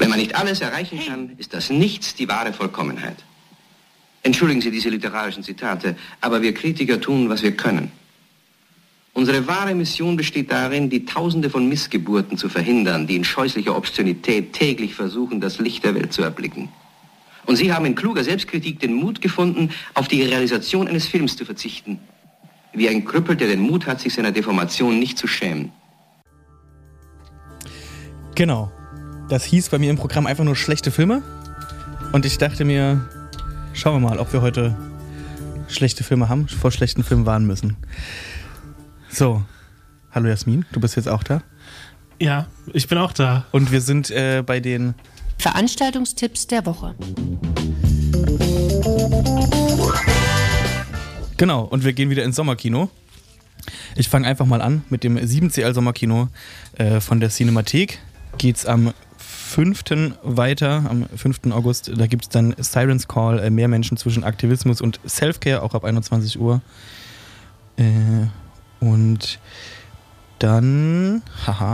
Wenn man nicht alles erreichen kann, ist das Nichts die wahre Vollkommenheit. Entschuldigen Sie diese literarischen Zitate, aber wir Kritiker tun, was wir können. Unsere wahre Mission besteht darin, die Tausende von Missgeburten zu verhindern, die in scheußlicher Obszönität täglich versuchen, das Licht der Welt zu erblicken. Und Sie haben in kluger Selbstkritik den Mut gefunden, auf die Realisation eines Films zu verzichten. Wie ein Krüppel, der den Mut hat, sich seiner Deformation nicht zu schämen. Genau. Das hieß bei mir im Programm einfach nur schlechte Filme. Und ich dachte mir, schauen wir mal, ob wir heute schlechte Filme haben, vor schlechten Filmen warnen müssen. So, hallo Jasmin, du bist jetzt auch da? Ja, ich bin auch da. Und wir sind bei den Veranstaltungstipps der Woche. Genau, und wir gehen wieder ins Sommerkino. Ich fange einfach mal an mit dem 7CL Sommerkino von der Cinemathek. Geht's am 5. weiter, am 5. August. Da gibt es dann Sirens Call, mehr Menschen zwischen Aktivismus und Selfcare, auch ab 21 Uhr. Und dann, haha,